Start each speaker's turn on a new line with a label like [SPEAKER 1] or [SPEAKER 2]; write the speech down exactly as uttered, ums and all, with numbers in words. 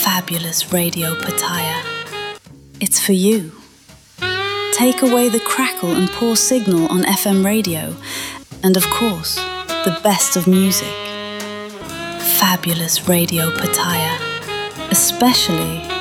[SPEAKER 1] Fabulous Radio Pattaya. It's for you. Take away the crackle and poor signal on F M radio, and of course, the best of music. Fabulous Radio Pattaya, especially